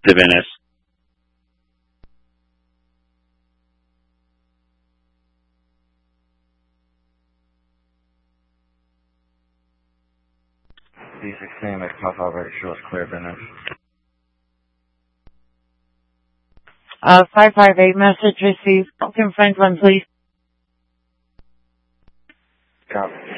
to Venice. D16, make Papa already shows clear Venice. 558 message received. Falcon Franklin, please. Copy.